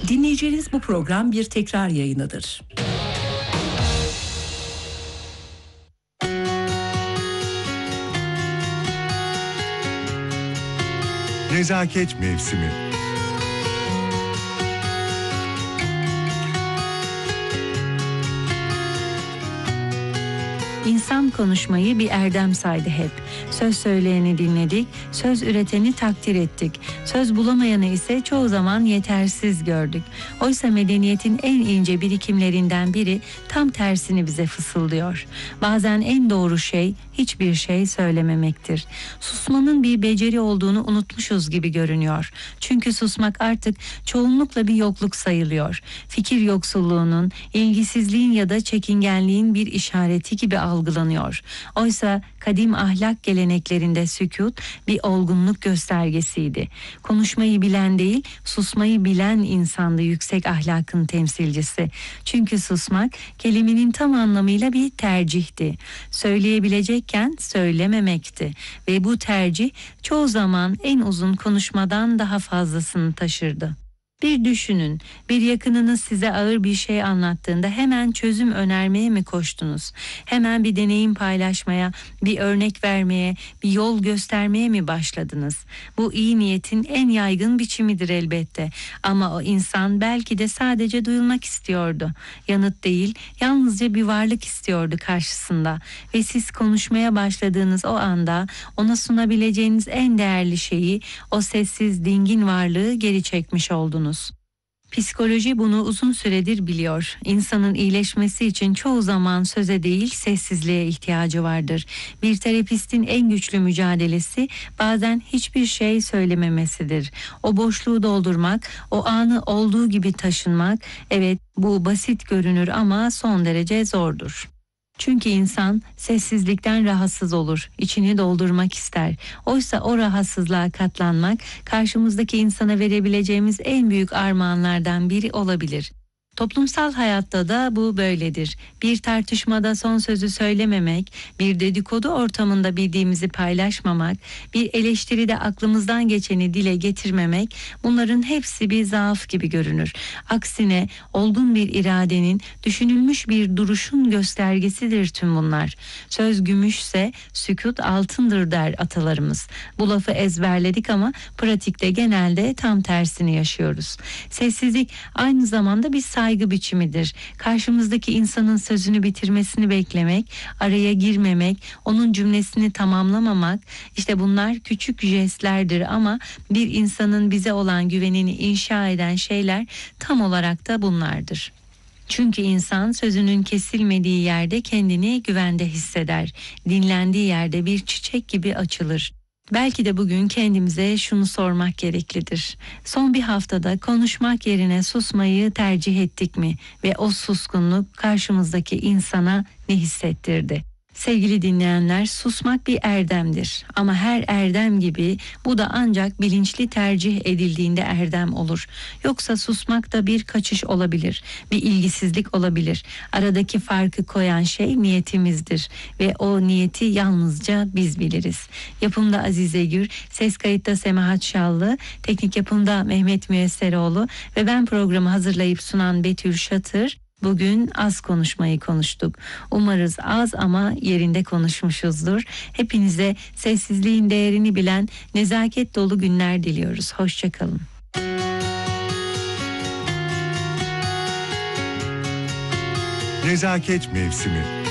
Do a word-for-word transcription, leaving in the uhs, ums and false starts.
Dinleyeceğiniz bu program bir tekrar yayınıdır. Nezaket Mevsimi. İnsan konuşmayı bir erdem saydı hep. Söz söyleyeni dinledik, söz üreteni takdir ettik. Söz bulamayanı ise çoğu zaman yetersiz gördük. Oysa medeniyetin en ince birikimlerinden biri tam tersini bize fısıldıyor. Bazen en doğru şey hiçbir şey söylememektir. Susmanın bir beceri olduğunu unutmuşuz gibi görünüyor. Çünkü susmak artık çoğunlukla bir yokluk sayılıyor. Fikir yoksulluğunun, ilgisizliğin ya da çekingenliğin bir işareti gibi algılanıyor. Oysa kadim ahlak geleneklerinde sükût bir olgunluk göstergesiydi. Konuşmayı bilen değil, susmayı bilen insandı yüksek ahlakın temsilcisi. Çünkü susmak kelimenin tam anlamıyla bir tercihti. Söyleyebilecekken söylememekti ve bu tercih çoğu zaman en uzun konuşmadan daha fazlasını taşırdı. Bir düşünün, bir yakınınız size ağır bir şey anlattığında hemen çözüm önermeye mi koştunuz? Hemen bir deneyim paylaşmaya, bir örnek vermeye, bir yol göstermeye mi başladınız? Bu iyi niyetin en yaygın biçimidir elbette. Ama o insan belki de sadece duyulmak istiyordu. Yanıt değil, yalnızca bir varlık istiyordu karşısında. Ve siz konuşmaya başladığınız o anda ona sunabileceğiniz en değerli şeyi, o sessiz, dingin varlığı geri çekmiş oldunuz. Psikoloji bunu uzun süredir biliyor. İnsanın iyileşmesi için çoğu zaman söze değil sessizliğe ihtiyacı vardır. Bir terapistin en güçlü mücadelesi bazen hiçbir şey söylememesidir. O boşluğu doldurmak, o anı olduğu gibi taşınmak, evet bu basit görünür ama son derece zordur. Çünkü insan sessizlikten rahatsız olur, içini doldurmak ister. Oysa o rahatsızlığa katlanmak karşımızdaki insana verebileceğimiz en büyük armağanlardan biri olabilir. Toplumsal hayatta da bu böyledir. Bir tartışmada son sözü söylememek, bir dedikodu ortamında bildiğimizi paylaşmamak, bir eleştiride aklımızdan geçeni dile getirmemek, bunların hepsi bir zaaf gibi görünür. Aksine olgun bir iradenin, düşünülmüş bir duruşun göstergesidir tüm bunlar. Söz gümüşse sükût altındır der atalarımız. Bu lafı ezberledik ama pratikte genelde tam tersini yaşıyoruz. Sessizlik aynı zamanda bir saygı biçimidir. Karşımızdaki insanın sözünü bitirmesini beklemek, araya girmemek, onun cümlesini tamamlamamak, işte bunlar küçük jestlerdir ama bir insanın bize olan güvenini inşa eden şeyler tam olarak da bunlardır. Çünkü insan sözünün kesilmediği yerde kendini güvende hisseder. Dinlendiği yerde bir çiçek gibi açılır. Belki de bugün kendimize şunu sormak gereklidir. Son bir haftada konuşmak yerine susmayı tercih ettik mi? Ve o suskunluk karşımızdaki insana ne hissettirdi? Sevgili dinleyenler, susmak bir erdemdir. Ama her erdem gibi bu da ancak bilinçli tercih edildiğinde erdem olur. Yoksa susmak da bir kaçış olabilir, bir ilgisizlik olabilir. Aradaki farkı koyan şey niyetimizdir ve o niyeti yalnızca biz biliriz. Yapımda Azize Gür, ses kayıtta Semahat Şallı, teknik yapımda Mehmet Müyesseroğlu ve ben programı hazırlayıp sunan Betül Şatır. Bugün az konuşmayı konuştuk. Umarız az ama yerinde konuşmuşuzdur. Hepinize sessizliğin değerini bilen nezaket dolu günler diliyoruz. Hoşça kalın. Nezaket Mevsimi.